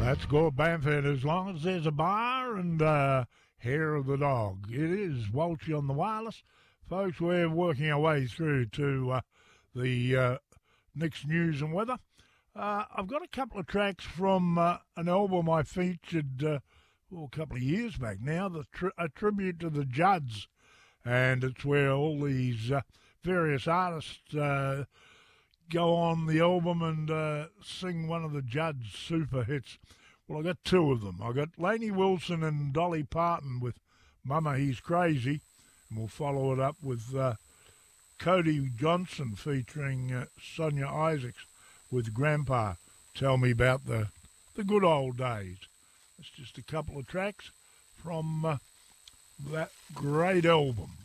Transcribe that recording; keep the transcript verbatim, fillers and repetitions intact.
That's good, Bamford, as long as there's a bar and uh, hair of the dog. It is Walshy on the wireless. Folks, we're working our way through to uh, the uh, next news and weather. Uh, I've got a couple of tracks from uh, an album I featured uh, well, a couple of years back now, the tri- a tribute to the Judds. And it's where all these uh, various artists uh, go on the album and uh, sing one of the Judds' super hits. Well, I got two of them. I got Lainey Wilson and Dolly Parton with Mama He's Crazy, and we'll follow it up with uh, Cody Johnson featuring uh, Sonia Isaacs with Grandpa. Tell me about the the good old days. It's just a couple of tracks from uh, that great album.